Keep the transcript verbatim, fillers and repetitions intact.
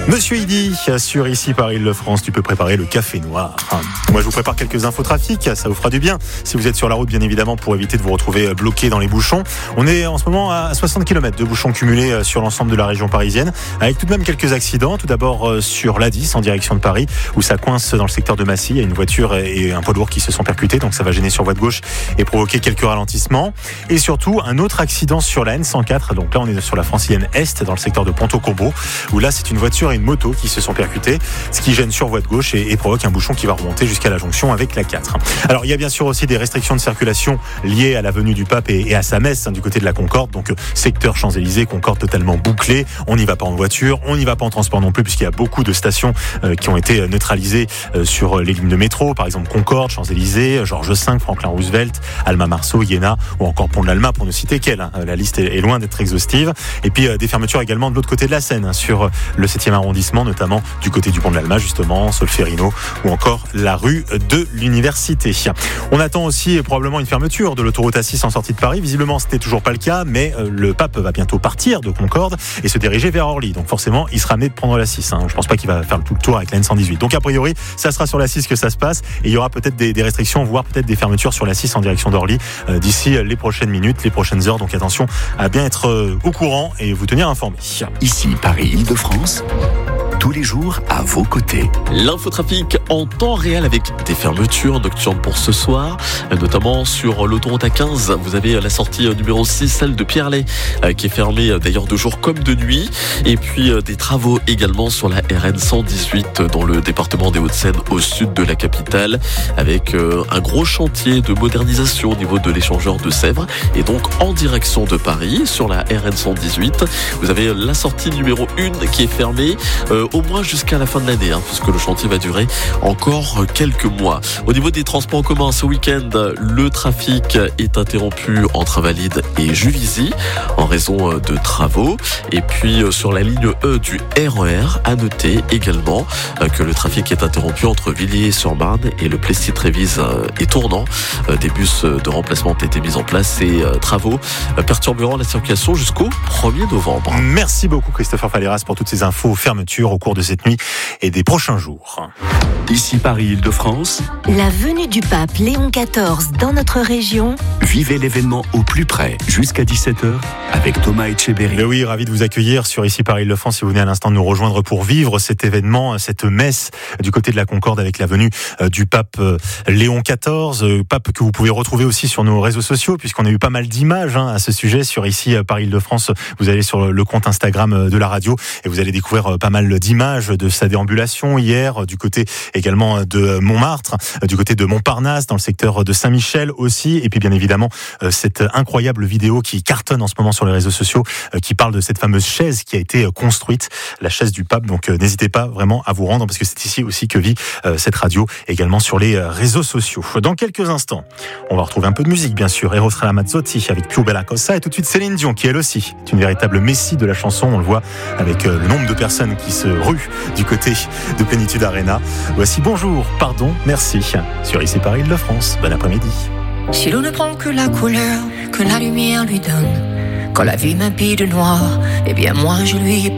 Monsieur Idi, sur Ici par Île-de-France, tu peux préparer le café noir. Moi, je vous prépare quelques infos trafic, ça vous fera du bien. Si vous êtes sur la route, bien évidemment, pour éviter de vous retrouver bloqué dans les bouchons. On est en ce moment à soixante kilomètres de bouchons cumulés sur l'ensemble de la région parisienne, avec tout de même quelques accidents. Tout d'abord sur l'A dix, en direction de Paris, où ça coince dans le secteur de Massy. Il y a une voiture et un poids lourd qui se sont percutés, donc ça va gêner sur voie de gauche et provoquer quelques ralentissements. Et surtout, un autre accident sur la N cent quatre. Donc là, on est sur la francilienne Est, dans le secteur de Ponto-Combo, où là, c'est une voiture et une moto qui se sont percutés, ce qui gêne sur voie de gauche et, et provoque un bouchon qui va remonter jusqu'à la jonction avec la quatre. Alors, il y a bien sûr aussi des restrictions de circulation liées à l'avenue du Pape et, et à sa messe, hein, du côté de la Concorde. Donc, secteur Champs-Élysées, Concorde totalement bouclé. On n'y va pas en voiture, on n'y va pas en transport non plus, puisqu'il y a beaucoup de stations euh, qui ont été neutralisées euh, sur les lignes de métro. Par exemple, Concorde, Champs-Élysées, Georges cinq, Franklin Roosevelt, Alma Marceau, Iéna ou encore Pont de l'Alma, pour ne citer qu'elle. Hein. La liste est, est loin d'être exhaustive. Et puis, euh, des fermetures également de l'autre côté de la Seine, hein, sur le septième arrondissement, notamment du côté du Pont de l'Alma, justement, Solferino, ou encore la rue de l'Université. On attend aussi probablement une fermeture de l'autoroute A six en sortie de Paris. Visiblement, c'était toujours pas le cas, mais le pape va bientôt partir de Concorde et se diriger vers Orly. Donc forcément, il sera amené de prendre la six. Hein. Je pense pas qu'il va faire tout le tour avec la N cent dix-huit. Donc a priori, ça sera sur la six que ça se passe, et il y aura peut-être des, des restrictions, voire peut-être des fermetures sur la six en direction d'Orly euh, d'ici les prochaines minutes, les prochaines heures. Donc attention à bien être euh, au courant et vous tenir informé. Ici Paris Île-de-France, tous les jours à vos côtés. L'infotrafic en temps réel avec des fermetures nocturnes pour ce soir, notamment sur l'autoroute A quinze. Vous avez la sortie numéro six, celle de Pierrelet, qui est fermée d'ailleurs de jour comme de nuit. Et puis des travaux également sur la R N cent dix-huit dans le département des Hauts-de-Seine, au sud de la capitale, avec un gros chantier de modernisation au niveau de l'échangeur de Sèvres. Et donc en direction de Paris, sur la R N cent dix-huit, vous avez la sortie numéro un qui est fermée euh, au moins jusqu'à la fin de l'année, hein, puisque le chantier va durer encore quelques mois. Au niveau des transports en commun, ce week-end, le trafic est interrompu entre Invalides et Juvisy en raison de travaux. Et puis sur la ligne E du R E R, à noter également que le trafic est interrompu entre Villiers-sur-Marne et le Plessis-Trévise et Tournant. Des bus de remplacement ont été mis en place. Ces travaux perturberont la circulation jusqu'au premier novembre. Merci beaucoup Christopher Falleras pour toutes ces infos fermetures au cours de cette nuit et des prochains jours. Ici Paris Île-de-France, la venue du pape Léon quatorze dans notre région. Vivez l'événement au plus près jusqu'à dix-sept heures avec Thomas Etcheberry. Mais oui, ravi de vous accueillir sur Ici Paris Île-de-France. Si vous venez à l'instant de nous rejoindre pour vivre cet événement, cette messe du côté de la Concorde avec la venue du pape Léon quatorze, pape que vous pouvez retrouver aussi sur nos réseaux sociaux, puisqu'on a eu pas mal d'images hein, à ce sujet sur Ici Paris Île-de-France. Vous allez sur le compte Instagram de la radio et vous allez découvrir pas mal d'images de sa déambulation hier, du côté également de Montmartre, du côté de Montparnasse, dans le secteur de Saint-Michel aussi, et puis bien évidemment cette incroyable vidéo qui cartonne en ce moment sur les réseaux sociaux, qui parle de cette fameuse chaise qui a été construite, la chaise du pape. Donc n'hésitez pas vraiment à vous rendre, parce que c'est ici aussi que vit cette radio, également sur les réseaux sociaux. Dans quelques instants, on va retrouver un peu de musique bien sûr, Eros Ramazzotti avec Più Bella Cosa, et tout de suite Céline Dion, qui elle aussi est une véritable messie de la chanson. On le voit avec le nombre de personnes qui se ruent du côté de Plénitude Arena. Voici Bonjour, Pardon, Merci sur Ici Paris Île-de-France. Bon après-midi. Si l'on ne prend que la couleur que la lumière lui donne, quand la vie m'habille de noir, eh bien moi je lui